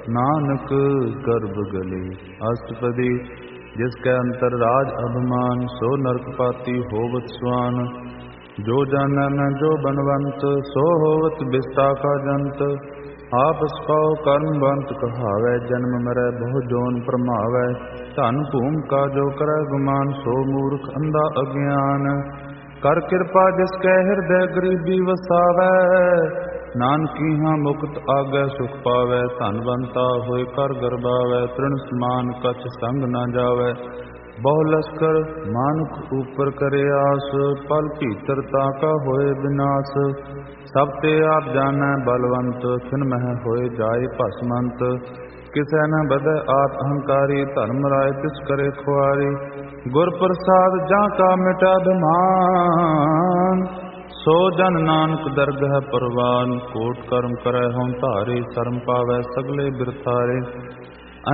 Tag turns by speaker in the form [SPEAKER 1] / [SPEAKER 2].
[SPEAKER 1] नानक गर्भ गले। अष्टपदी। जिसके अंतर राज अभिमान, सो नरकपाती होवत स्वान। जो जानै न जो बनवंत, सो होवत बिस्ता का जंत। आपस पाओ कर्मवंत कहावै, जन्म मरै बहु जोन प्रमावै। धन भूम का जो करै गुमान, सो मूर्ख अंधा अज्ञान। कर कृपा जिसके हृदय गरीबी वसावै, नानकी हाँ मुक्त आगै सुख पावै। धनवंता होए कर गरबावै, तृण समान कछ संग न जावै। बहु लश्कर मानुख ऊपर करे आस, पल भीतर ताका होए विनाश। सब ते आप जानै बलवंत, खिन मह होए जाए भस्मंत। किसै न बधै आप अहंकारी, धर्म राय तिस करे खुआरी। गुर प्रसाद जा का मिटा अभिमान, सो जन नानक दरगह परवान। कोट कर्म करੈ हਉ धारे, शर्म पावै सगले बिरथारे।